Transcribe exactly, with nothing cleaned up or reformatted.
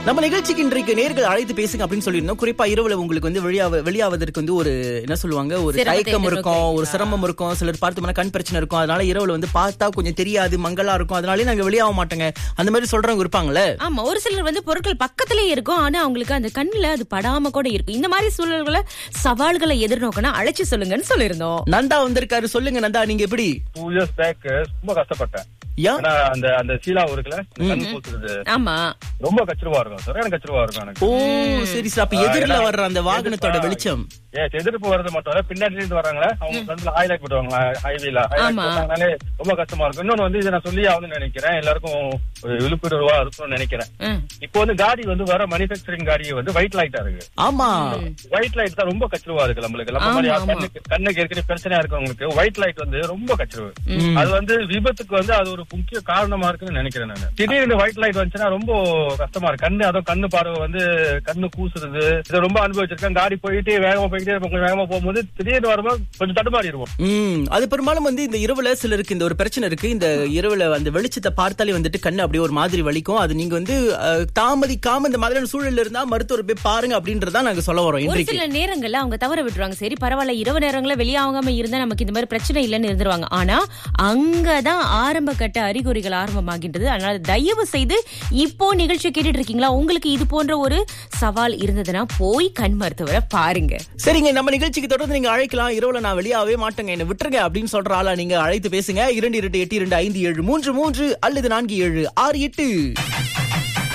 நம்ம நிகழ்ச்சிக்கு இன்றைக்கு நேர்கள் அழைத்து பேசுங்க அப்படின்னு சொல்லியிருந்தோம். குறிப்பா இரவுல உங்களுக்கு வந்து வெளியாவ வெளியாவதற்கு வந்து ஒரு என்ன சொல்லுவாங்க, ஒரு தயக்கம் இருக்கும், ஒரு சிரமம் இருக்கும். சிலர் பார்த்து கண் பிரச்சனை இருக்கும். அதனால இரவுல வந்து பார்த்தா கொஞ்சம் தெரியாது, மங்களா இருக்கும், அதனாலே நாங்க வெளியாக மாட்டோங்க அந்த மாதிரி சொல்றவங்க இருப்பாங்கல்ல. ஆமா, ஒரு சிலர் வந்து பொருட்கள் பக்கத்திலேயே இருக்கும், ஆனா அவங்களுக்கு அந்த கண்ணுல அது படாம கூட இருக்கும். இந்த மாதிரி சூழல்களை சவால்களை எதிர்நோக்கணும், அழைச்சு சொல்லுங்கன்னு சொல்லியிருந்தோம். நந்தா வந்திருக்காரு. சொல்லுங்க நந்தா, நீங்க எப்படி? டூ இயர்ஸ் பேக் ரொம்ப கஷ்டப்பட்டேன். யா? ஏன்னா அந்த அந்த சீலா இருக்குல்ல, கண்ணு பூசுறது ஆமா, ரொம்ப கச்சிருவா இருக்கும். சரியான கச்சிருவா இருக்கும் எனக்கு. ஓ சரி சார். அப்ப எதிரில வர்ற அந்த வாகனத்தோட வெளிச்சம் ஏ எதிர்ப்பு வர்றது மட்டும் இல்ல, பின்னாடி இருந்து வராங்களே அவங்க ஃப்ரண்ட்ல ஹைலைட் பண்ணுவாங்க, ஹைவேல ஹைலைட்னாலே ரொம்ப கஷ்டமா இருக்கும். இன்னொன்னு வந்து இதை நான் சொல்லி ஆகணும்னு நினைக்கிறேன், எல்லாருக்கும் ஒரு விழுப்புணர்வா இருக்கும்னு நினைக்கிறேன். இப்போ வந்து காடி வந்து வர மேனுஃபேக்சரிங் காடி வந்து ஒயிட் லைட்டா இருக்கு. ஆமா, ஒயிட் லைட் தான் ரொம்ப கச்சிருவா இருக்கு நம்மளுக்கு. நம்ம மாதிரி கண்ணுக்கு கண்ணுக்கு ஏற்கனவே பிரச்சனையா இருக்கவங்களுக்கு ஒயிட் லைட் வந்து ரொம்ப கச்சிருவு. அது வந்து விபத்துக்கு வந்து அது ஒரு முக்கிய காரணமா இருக்குன்னு நினைக்கிறேன் நான். திடீர்னு ஒயிட் லைட் வந்துச்சுன்னா ரொம்ப கஷ்டமா இருக்கு. கண்ணு அதுவும் கண்ணு பார்வை வந்து கண்ணு கூசுறது, இதை ரொம்ப அனுபவிச்சிருக்கேன். காடி போயிட்டு வேகமா போயிட்டே கொஞ்சம் வேகமா போகும்போது திடீர்னு வரும்போது கொஞ்சம் தடுமாறிடுவோம். உம் அது பெரும்பாலும் வந்து இந்த இரவுல சிலருக்கு இந்த ஒரு பிரச்சனை இருக்கு. இந்த இரவுல அந்த வெளிச்சத்தை பார்த்தாலே வந்துட்டு கண்ணு அப்படியே ஒரு மாதிரி வலிக்கும். அது நீங்க வந்து தாமதிக்காம இந்த மாதிரியான சூழல்ல இருந்தா மருத்துவர் போய் பாருங்க அப்படின்றத நாங்க சொல்ல வரோம். ஒரு சில நேரங்கள்ல அவங்க தவற விட்டுருவாங்க. சரி பரவாயில்ல, இரவு நேரங்கள வெளியாகாம இருந்தா நமக்கு இந்த மாதிரி பிரச்சனை இல்லைன்னு இருந்துருவாங்க. ஆனா அங்கதான் ஆரம்ப கட்ட அறிகுறிகள் ஆரம்பமாகின்றது. அதனால தயவு செய்து இப்போ நிகழ்ச்சி கேட்டுட்டு இருக்கீங்களா, உங்களுக்கு இது போன்ற ஒரு சவால் இருந்ததுன்னா போய் கண் மருத்துவரை பாருங்க. சரிங்க, நம்ம நிகழ்ச்சிக்கு தொடர்ந்து நீங்க அழைக்கலாம். இரவுல நான் வெளியாவே மாட்டேங்க, என்ன விட்டுருங்க அப்படின்னு சொல்ற ஆளா நீங்க அழைத்து பேசுங்க. இரண்டு இரண்டு எட்டு இரண்டு ஐந்து ஏழு மூன்று மூன்று அல்லது நான்கு ஏழு ஆறு எட்டு.